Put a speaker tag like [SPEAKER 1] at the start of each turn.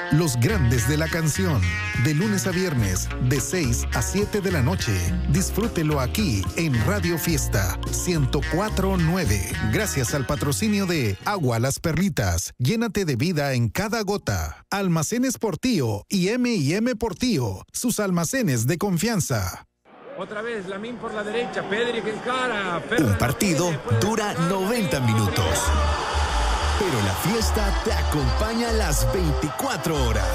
[SPEAKER 1] Los grandes de la canción, de lunes a viernes, de 6 a 7 de la noche. Disfrútelo aquí en Radio Fiesta 104.9. Gracias al patrocinio de Agua Las Perlitas. Llénate de vida en cada gota. Almacenes Portillo y M&M Portillo, sus almacenes de confianza.
[SPEAKER 2] Otra vez, Lamín por la derecha, Pedri que encara.
[SPEAKER 3] Un partido dura 90 minutos. Pero la fiesta te acompaña las 24 horas.